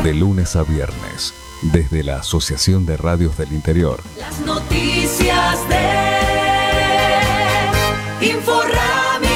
De lunes a viernes, desde la Asociación de Radios del Interior. Las noticias de Inforrami.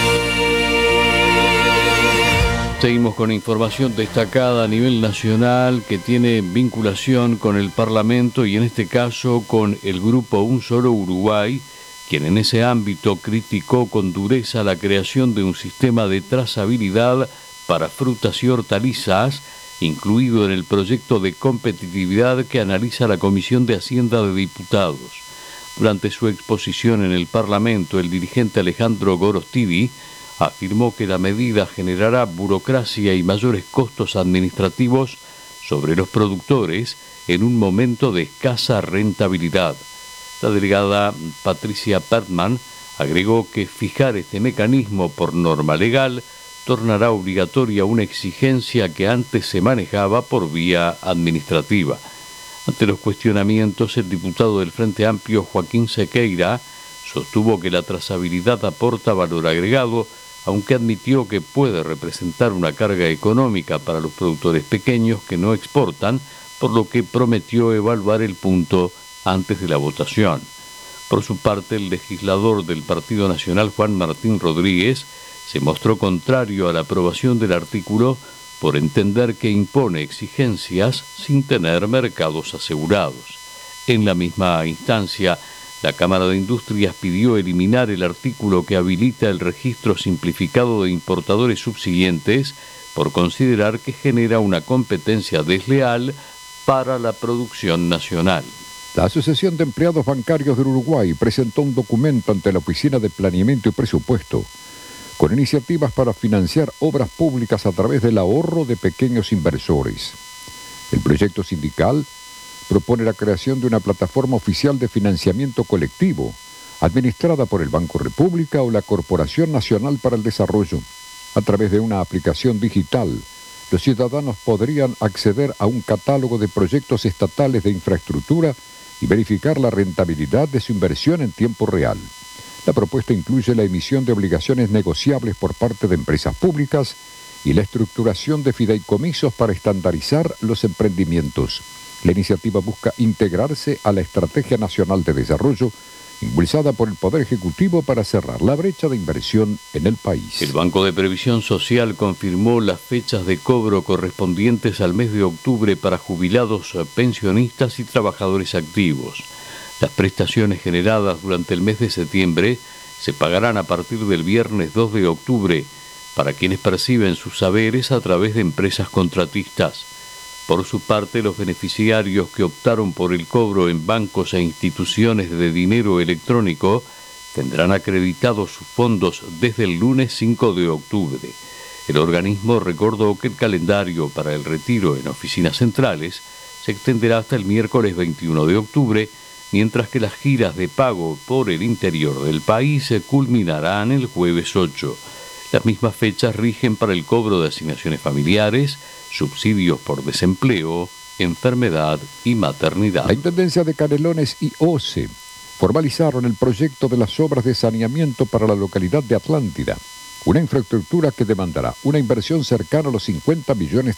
Seguimos con información destacada a nivel nacional que tiene vinculación con el Parlamento y en este caso con el grupo Un Solo Uruguay, quien en ese ámbito criticó con dureza la creación de un sistema de trazabilidad para frutas y hortalizas, incluido en el proyecto de competitividad que analiza la Comisión de Hacienda de Diputados. Durante su exposición en el Parlamento, el dirigente Alejandro Gorostidi afirmó que la medida generará burocracia y mayores costos administrativos sobre los productores en un momento de escasa rentabilidad. La delegada Patricia Pertman agregó que fijar este mecanismo por norma legal tornará obligatoria una exigencia que antes se manejaba por vía administrativa. Ante los cuestionamientos, el diputado del Frente Amplio, Joaquín Sequeira, sostuvo que la trazabilidad aporta valor agregado, aunque admitió que puede representar una carga económica para los productores pequeños que no exportan, por lo que prometió evaluar el punto antes de la votación. Por su parte, el legislador del Partido Nacional, Juan Martín Rodríguez, se mostró contrario a la aprobación del artículo por entender que impone exigencias sin tener mercados asegurados. En la misma instancia, la Cámara de Industrias pidió eliminar el artículo que habilita el registro simplificado de importadores subsiguientes por considerar que genera una competencia desleal para la producción nacional. La Asociación de Empleados Bancarios del Uruguay presentó un documento ante la Oficina de Planeamiento y Presupuesto con iniciativas para financiar obras públicas a través del ahorro de pequeños inversores. El proyecto sindical propone la creación de una plataforma oficial de financiamiento colectivo, administrada por el Banco República o la Corporación Nacional para el Desarrollo. A través de una aplicación digital, los ciudadanos podrían acceder a un catálogo de proyectos estatales de infraestructura y verificar la rentabilidad de su inversión en tiempo real. La propuesta incluye la emisión de obligaciones negociables por parte de empresas públicas y la estructuración de fideicomisos para estandarizar los emprendimientos. La iniciativa busca integrarse a la Estrategia Nacional de Desarrollo, impulsada por el Poder Ejecutivo para cerrar la brecha de inversión en el país. El Banco de Previsión Social confirmó las fechas de cobro correspondientes al mes de octubre para jubilados, pensionistas y trabajadores activos. Las prestaciones generadas durante el mes de septiembre se pagarán a partir del viernes 2 de octubre para quienes perciben sus saberes a través de empresas contratistas. Por su parte, los beneficiarios que optaron por el cobro en bancos e instituciones de dinero electrónico tendrán acreditados sus fondos desde el lunes 5 de octubre. El organismo recordó que el calendario para el retiro en oficinas centrales se extenderá hasta el miércoles 21 de octubre, mientras que las giras de pago por el interior del país se culminarán el jueves 8. Las mismas fechas rigen para el cobro de asignaciones familiares, subsidios por desempleo, enfermedad y maternidad. La Intendencia de Canelones y OCE formalizaron el proyecto de las obras de saneamiento para la localidad de Atlántida, una infraestructura que demandará una inversión cercana a los $50 millones.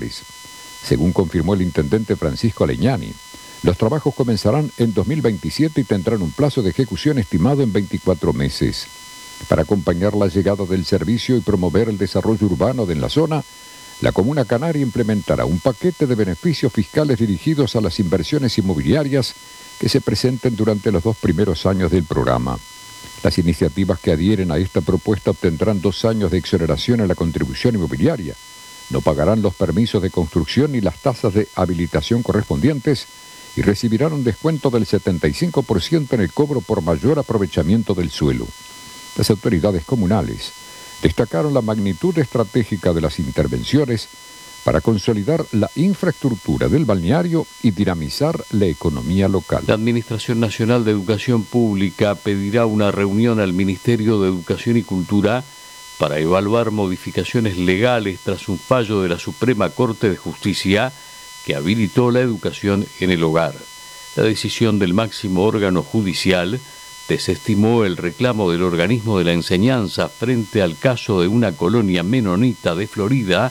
Según confirmó el intendente Francisco Leñani, los trabajos comenzarán en 2027 y tendrán un plazo de ejecución estimado en 24 meses. Para acompañar la llegada del servicio y promover el desarrollo urbano de la zona, la Comuna Canaria implementará un paquete de beneficios fiscales dirigidos a las inversiones inmobiliarias que se presenten durante los 2 primeros años del programa. Las iniciativas que adhieren a esta propuesta obtendrán 2 años de exoneración en la contribución inmobiliaria, no pagarán los permisos de construcción ni las tasas de habilitación correspondientes y recibirán un descuento del 75% en el cobro por mayor aprovechamiento del suelo. Las autoridades comunales destacaron la magnitud estratégica de las intervenciones para consolidar la infraestructura del balneario y dinamizar la economía local. La Administración Nacional de Educación Pública pedirá una reunión al Ministerio de Educación y Cultura para evaluar modificaciones legales tras un fallo de la Suprema Corte de Justicia que habilitó la educación en el hogar. La decisión del máximo órgano judicial desestimó el reclamo del organismo de la enseñanza frente al caso de una colonia menonita de Florida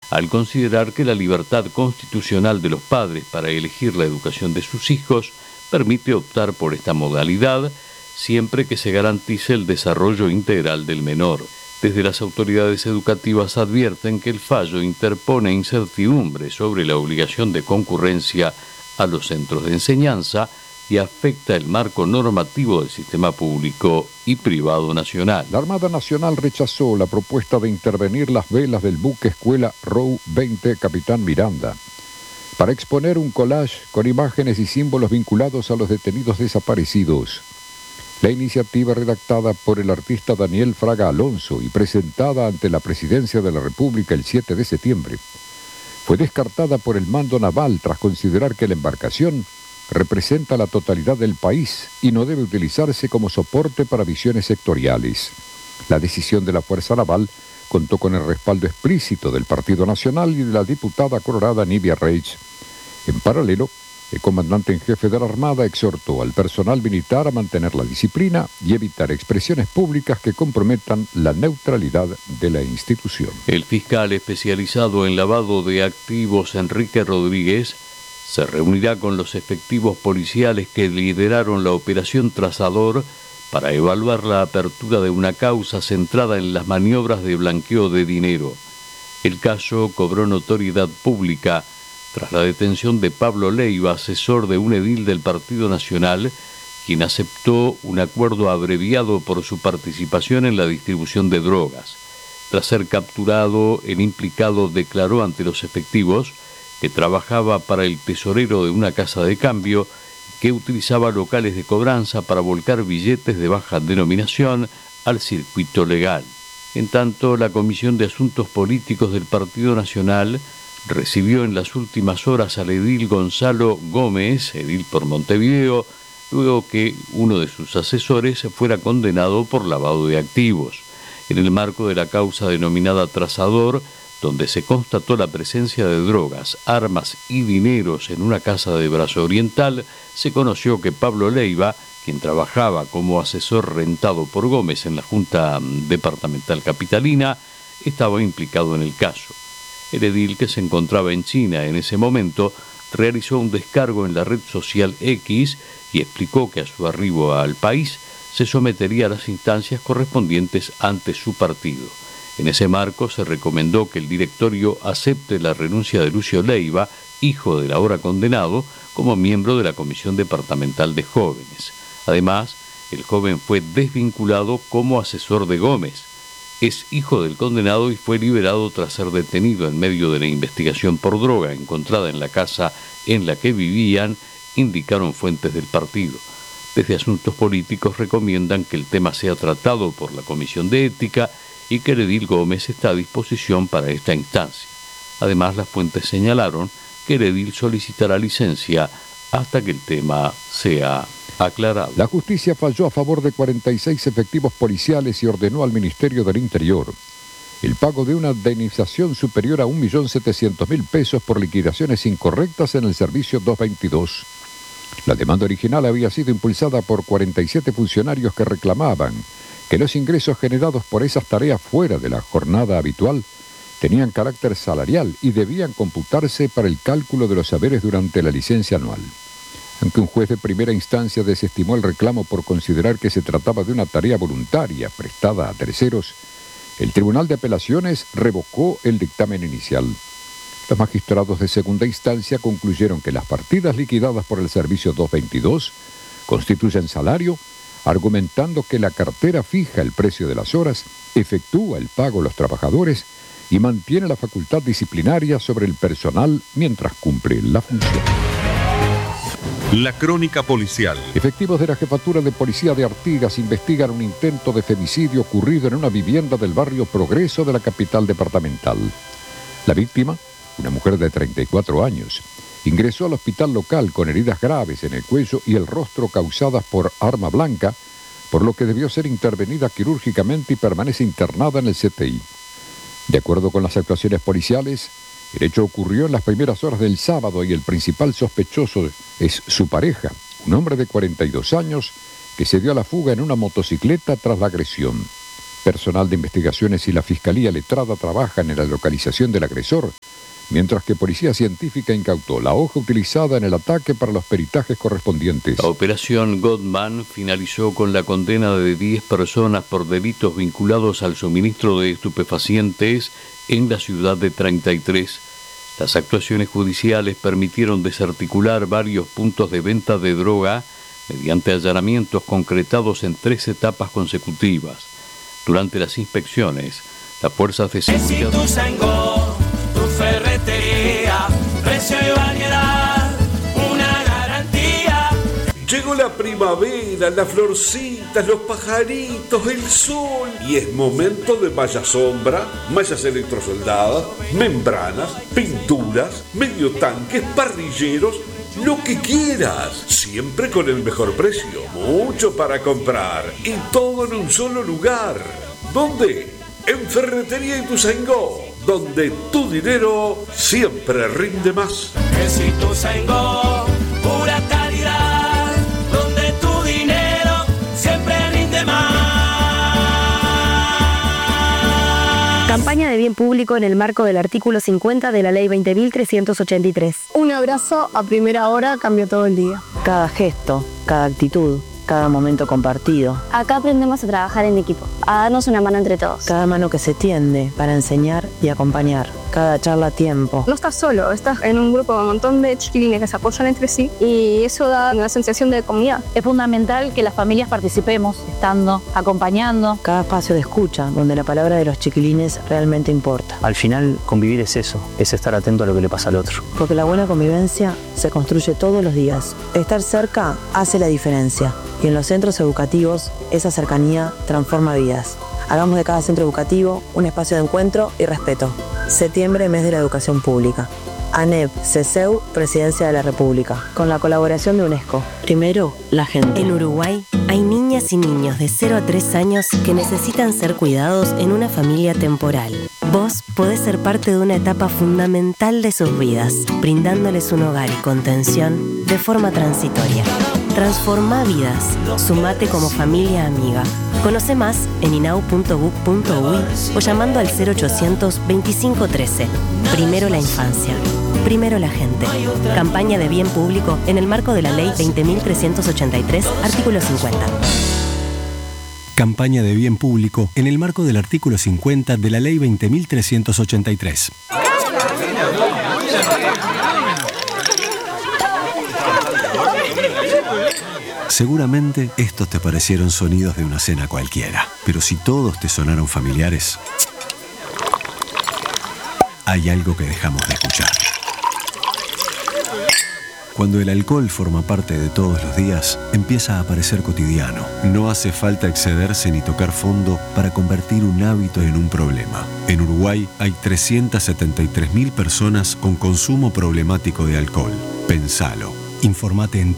al considerar que la libertad constitucional de los padres para elegir la educación de sus hijos permite optar por esta modalidad siempre que se garantice el desarrollo integral del menor. Desde las autoridades educativas advierten que el fallo interpone incertidumbre sobre la obligación de concurrencia a los centros de enseñanza y afecta el marco normativo del sistema público y privado nacional. La Armada Nacional rechazó la propuesta de intervenir las velas del buque escuela Row 20 Capitán Miranda para exponer un collage con imágenes y símbolos vinculados a los detenidos desaparecidos. La iniciativa, redactada por el artista Daniel Fraga Alonso y presentada ante la Presidencia de la República el 7 de septiembre, fue descartada por el mando naval tras considerar que la embarcación representa la totalidad del país y no debe utilizarse como soporte para visiones sectoriales. La decisión de la Fuerza Naval contó con el respaldo explícito del Partido Nacional y de la diputada colorada Nivia Reich. En paralelo, el comandante en jefe de la Armada exhortó al personal militar a mantener la disciplina y evitar expresiones públicas que comprometan la neutralidad de la institución. El fiscal especializado en lavado de activos Enrique Rodríguez se reunirá con los efectivos policiales que lideraron la operación Trazador para evaluar la apertura de una causa centrada en las maniobras de blanqueo de dinero. El caso cobró notoriedad pública tras la detención de Pablo Leiva, asesor de un edil del Partido Nacional, quien aceptó un acuerdo abreviado por su participación en la distribución de drogas. Tras ser capturado, el implicado declaró ante los efectivos que trabajaba para el tesorero de una casa de cambio, que utilizaba locales de cobranza para volcar billetes de baja denominación al circuito legal. En tanto, la Comisión de Asuntos Políticos del Partido Nacional recibió en las últimas horas al edil Gonzalo Gómez, edil por Montevideo, luego que uno de sus asesores fuera condenado por lavado de activos. En el marco de la causa denominada Trazador, donde se constató la presencia de drogas, armas y dineros en una casa de Brazo Oriental, se conoció que Pablo Leiva, quien trabajaba como asesor rentado por Gómez en la Junta Departamental Capitalina, estaba implicado en el caso. El edil, que se encontraba en China en ese momento, realizó un descargo en la red social X y explicó que a su arribo al país se sometería a las instancias correspondientes ante su partido. En ese marco se recomendó que el directorio acepte la renuncia de Lucio Leiva, hijo del ahora condenado, como miembro de la Comisión Departamental de Jóvenes. Además, el joven fue desvinculado como asesor de Gómez. Es hijo del condenado y fue liberado tras ser detenido en medio de la investigación por droga encontrada en la casa en la que vivían, indicaron fuentes del partido. Desde Asuntos Políticos recomiendan que el tema sea tratado por la Comisión de Ética y que el edil Gómez está a disposición para esta instancia. Además, las fuentes señalaron que el edil solicitará licencia hasta que el tema sea aclarado. La justicia falló a favor de 46 efectivos policiales y ordenó al Ministerio del Interior el pago de una indemnización superior a 1.700.000 pesos por liquidaciones incorrectas en el servicio 222. La demanda original había sido impulsada por 47 funcionarios que reclamaban que los ingresos generados por esas tareas fuera de la jornada habitual tenían carácter salarial y debían computarse para el cálculo de los haberes durante la licencia anual. Aunque un juez de primera instancia desestimó el reclamo por considerar que se trataba de una tarea voluntaria prestada a terceros, el Tribunal de Apelaciones revocó el dictamen inicial. Los magistrados de segunda instancia concluyeron que las partidas liquidadas por el servicio 222 constituyen salario, argumentando que la cartera fija el precio de las horas, efectúa el pago a los trabajadores y mantiene la facultad disciplinaria sobre el personal mientras cumple la función. La crónica policial. Efectivos de la Jefatura de Policía de Artigas investigan un intento de femicidio ocurrido en una vivienda del barrio Progreso de la capital departamental. La víctima, una mujer de 34 años, ingresó al hospital local con heridas graves en el cuello y el rostro causadas por arma blanca, por lo que debió ser intervenida quirúrgicamente y permanece internada en el CTI. De acuerdo con las actuaciones policiales, el hecho ocurrió en las primeras horas del sábado y el principal sospechoso es su pareja, un hombre de 42 años que se dio a la fuga en una motocicleta tras la agresión. Personal de investigaciones y la Fiscalía Letrada trabajan en la localización del agresor, mientras que Policía Científica incautó la hoja utilizada en el ataque para los peritajes correspondientes. La operación Godman finalizó con la condena de 10 personas por delitos vinculados al suministro de estupefacientes en la ciudad de 33. Las actuaciones judiciales permitieron desarticular varios puntos de venta de droga mediante allanamientos concretados en 3 etapas consecutivas. Durante las inspecciones, las fuerzas de seguridad... Tu ferretería, precio y variedad, una garantía. Llegó la primavera, las florcitas, los pajaritos, el sol. Y es momento de malla sombra, mallas electrosoldadas, membranas, pinturas, medio tanques, parrilleros, lo que quieras. Siempre con el mejor precio. Mucho para comprar. Y todo en un solo lugar. ¿Dónde? En Ferretería Ituzaingó, donde tu dinero siempre rinde más. Es Ituzaingó, pura calidad, donde tu dinero siempre rinde más. Campaña de bien público en el marco del artículo 50 de la Ley 20.383. Un abrazo a primera hora cambió todo el día. Cada gesto, cada actitud, cada momento compartido. Acá aprendemos a trabajar en equipo, a darnos una mano entre todos. Cada mano que se tiende para enseñar y acompañar. Cada charla a tiempo. No estás solo, estás en un grupo de un montón de chiquilines que se apoyan entre sí y eso da una sensación de comunidad. Es fundamental que las familias participemos, estando, acompañando. Cada espacio de escucha, donde la palabra de los chiquilines realmente importa. Al final, convivir es eso, es estar atento a lo que le pasa al otro. Porque la buena convivencia se construye todos los días. Estar cerca hace la diferencia. Y en los centros educativos, esa cercanía transforma vidas. Hagamos de cada centro educativo un espacio de encuentro y respeto. Septiembre, mes de la educación pública. ANEP, CESEU, Presidencia de la República. Con la colaboración de UNESCO. Primero, la gente. En Uruguay hay niñas y niños de 0 a 3 años que necesitan ser cuidados en una familia temporal. Vos podés ser parte de una etapa fundamental de sus vidas, brindándoles un hogar y contención de forma transitoria. Transforma vidas. Sumate como familia amiga. Conoce más en inau.gov.uy o llamando al 0800 2513. Primero la infancia. Primero la gente. Campaña de bien público en el marco de la Ley 20.383, artículo 50. Campaña de bien público en el marco del artículo 50 de la Ley 20.383. Seguramente estos te parecieron sonidos de una cena cualquiera, pero si todos te sonaron familiares, hay algo que dejamos de escuchar. Cuando el alcohol forma parte de todos los días, empieza a parecer cotidiano. No hace falta excederse ni tocar fondo para convertir un hábito en un problema. En Uruguay hay 373.000 personas con consumo problemático de alcohol. Pensalo. Informate en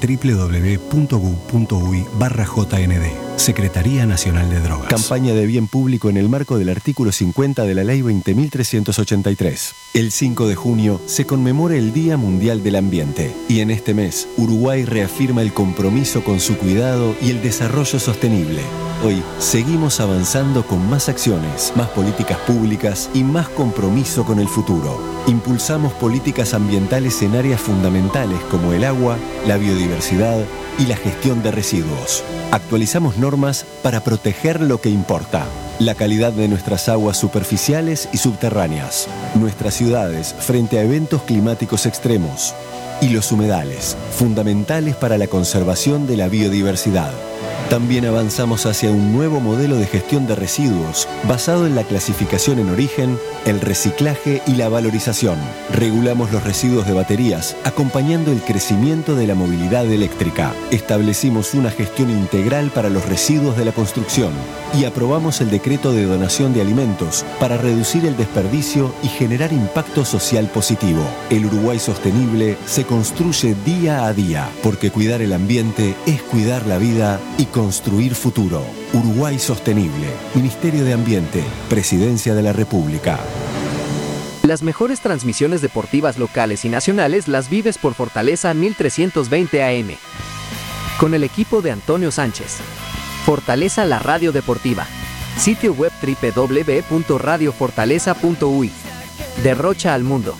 www.gov.uy/JND. Secretaría Nacional de Drogas. Campaña de bien público en el marco del artículo 50 de la Ley 20.383. El 5 de junio se conmemora el Día Mundial del Ambiente y en este mes Uruguay reafirma el compromiso con su cuidado y el desarrollo sostenible. Hoy seguimos avanzando con más acciones, más políticas públicas y más compromiso con el futuro. Impulsamos políticas ambientales en áreas fundamentales como el agua, la biodiversidad y la gestión de residuos. Actualizamos normas para proteger lo que importa: la calidad de nuestras aguas superficiales y subterráneas, nuestras ciudades frente a eventos climáticos extremos y los humedales, fundamentales para la conservación de la biodiversidad. También avanzamos hacia un nuevo modelo de gestión de residuos basado en la clasificación en origen, el reciclaje y la valorización. Regulamos los residuos de baterías, acompañando el crecimiento de la movilidad eléctrica. Establecimos una gestión integral para los residuos de la construcción y aprobamos el decreto de donación de alimentos para reducir el desperdicio y generar impacto social positivo. El Uruguay sostenible se construye día a día, porque cuidar el ambiente es cuidar la vida y construir futuro. Uruguay Sostenible. Ministerio de Ambiente. Presidencia de la República. Las mejores transmisiones deportivas locales y nacionales las vives por Fortaleza 1320 AM. Con el equipo de Antonio Sánchez. Fortaleza, la radio deportiva. Sitio web www.radiofortaleza.uy. De Rocha al mundo.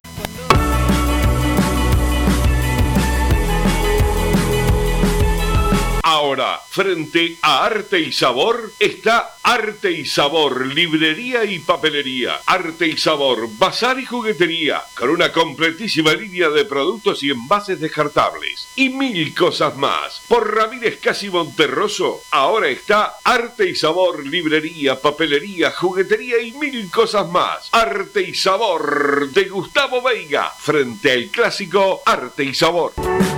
Ahora, frente a Arte y Sabor, está Arte y Sabor, librería y papelería. Arte y Sabor, bazar y juguetería, con una completísima línea de productos y envases descartables. Y mil cosas más. Por Ramírez Casi Monterroso, ahora está Arte y Sabor, librería, papelería, juguetería y mil cosas más. Arte y Sabor, de Gustavo Veiga, frente al clásico Arte y Sabor.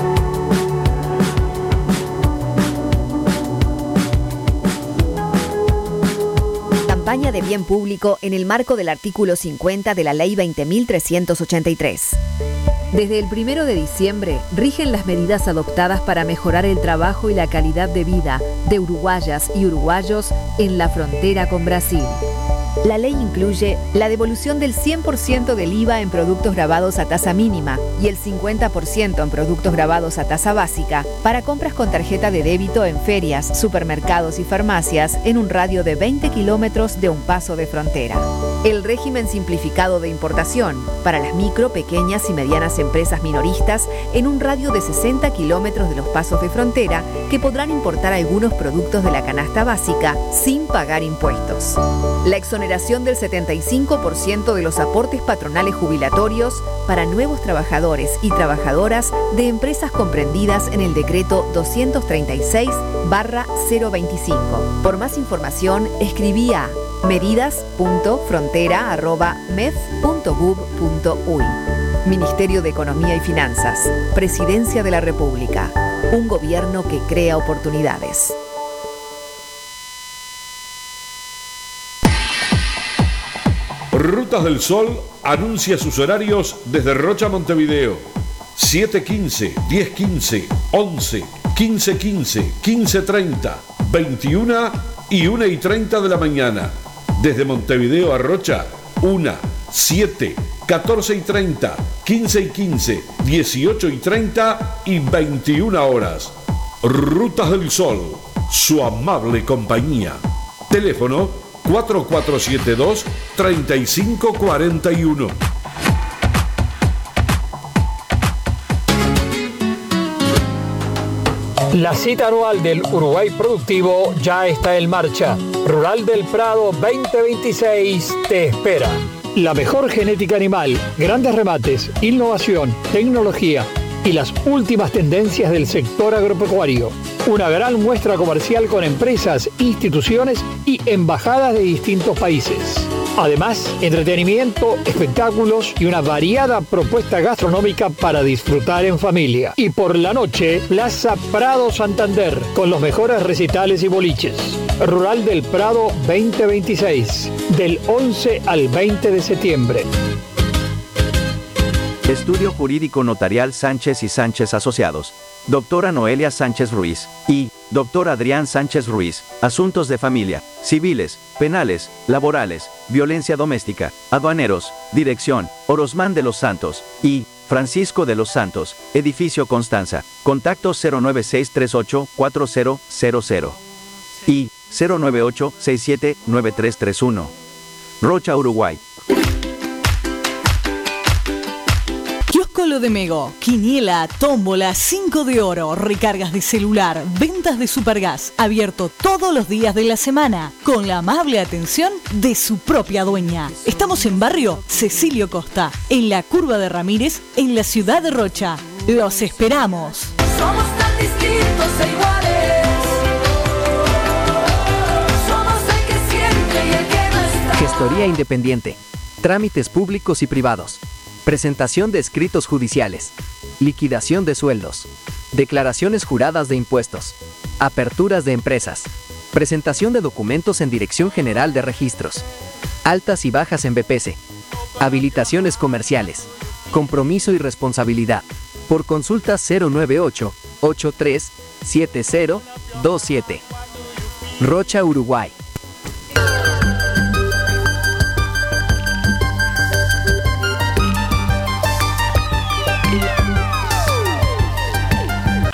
Campaña de bien público en el marco del artículo 50 de la Ley 20.383. Desde el 1 de diciembre rigen las medidas adoptadas para mejorar el trabajo y la calidad de vida de uruguayas y uruguayos en la frontera con Brasil. La ley incluye la devolución del 100% del IVA en productos grabados a tasa mínima y el 50% en productos grabados a tasa básica para compras con tarjeta de débito en ferias, supermercados y farmacias en un radio de 20 kilómetros de un paso de frontera. El régimen simplificado de importación para las micro, pequeñas y medianas empresas minoristas en un radio de 60 kilómetros de los pasos de frontera que podrán importar algunos productos de la canasta básica sin pagar impuestos. La exoneración del 75% de los aportes patronales jubilatorios para nuevos trabajadores y trabajadoras de empresas comprendidas en el decreto 236/025. Por más información, escribí a medidas.frontera@mef.gov.uy. Ministerio de Economía y Finanzas. Presidencia de la República. Un gobierno que crea oportunidades. Rutas del Sol anuncia sus horarios desde Rocha, Montevideo. 7:15, 10:15, 11, 15:15, 15:30, 21 y 1:30 de la mañana. Desde Montevideo a Rocha, 1, 7, 14:30, 15:15, 18:30 y 21 horas. Rutas del Sol, su amable compañía. Teléfono 4472-3541. La cita anual del Uruguay Productivo ya está en marcha. Rural del Prado 2026 te espera. La mejor genética animal, grandes remates, innovación, tecnología y las últimas tendencias del sector agropecuario. Una gran muestra comercial con empresas, instituciones y embajadas de distintos países. Además, entretenimiento, espectáculos y una variada propuesta gastronómica para disfrutar en familia. Y por la noche, Plaza Prado Santander, con los mejores recitales y boliches. Rural del Prado 2026, del 11 al 20 de septiembre. Estudio Jurídico Notarial Sánchez y Sánchez Asociados. Doctora Noelia Sánchez Ruiz y Doctor Adrián Sánchez Ruiz. Asuntos de familia, civiles, penales, laborales, violencia doméstica, aduaneros, dirección, Orosmán de los Santos y Francisco de los Santos, Edificio Constanza. Contacto 09638-4000 y 098-679331. Rocha, Uruguay. Lo de Mego, quiniela, tómbola, 5 de oro, recargas de celular, ventas de Supergas, abierto todos los días de la semana, con la amable atención de su propia dueña. Estamos en barrio Cecilio Costa, en la curva de Ramírez, en la ciudad de Rocha. Los esperamos. Somos tan distintos e iguales. Somos el que siente y el que no está. Gestoría independiente. Trámites públicos y privados. Presentación de escritos judiciales, liquidación de sueldos, declaraciones juradas de impuestos, aperturas de empresas, presentación de documentos en Dirección General de Registros, altas y bajas en BPC, habilitaciones comerciales, compromiso y responsabilidad. Por consulta 098-837027. Rocha, Uruguay.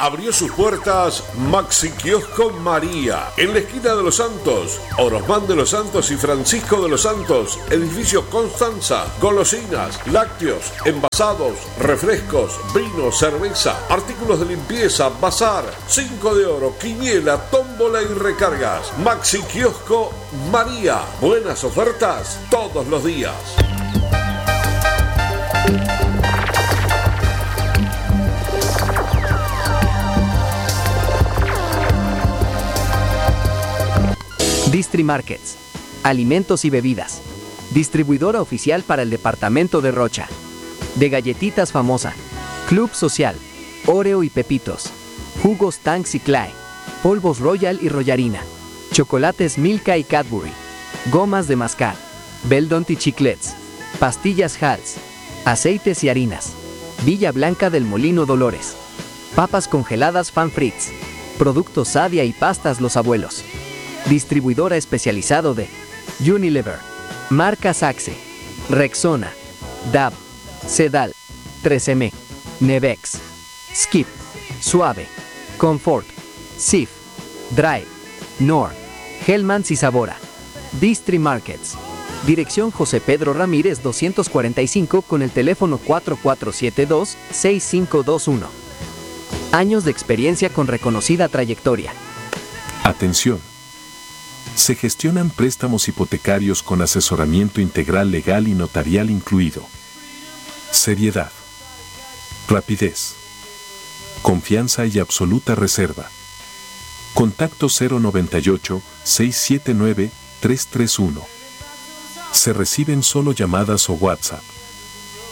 abrió sus puertas Maxi Kiosco María, en la esquina de Los Santos, Orosmán de los Santos y Francisco de los Santos, edificio Constanza, golosinas, lácteos, envasados, refrescos, vino, cerveza, artículos de limpieza, bazar, 5 de oro, quiniela, tómbola y recargas. Maxi Kiosco María, buenas ofertas todos los días. Distri Markets, alimentos y bebidas. Distribuidora oficial para el departamento de Rocha. De galletitas famosa, Club Social, Oreo y Pepitos, jugos Tanks y Clay, polvos Royal y Royarina, chocolates Milka y Cadbury, gomas de mascar, Beldont y Chiclets, pastillas Hals, aceites y harinas, Villa Blanca del Molino Dolores, papas congeladas Fan Fritz, productos Sadia y pastas Los Abuelos. Distribuidora especializado de Unilever, marcas Axe, Rexona, DAB, Sedal, 3M, Nevex, Skip, Suave, Comfort, Sif, Drive, Nor, Hellmann's y Sabora. Distri Markets. Dirección José Pedro Ramírez 245 con el teléfono 4472-6521. Años de experiencia con reconocida trayectoria. Atención. Se gestionan préstamos hipotecarios con asesoramiento integral legal y notarial incluido. Seriedad. Rapidez. Confianza y absoluta reserva. Contacto 098-679-331. Se reciben solo llamadas o WhatsApp.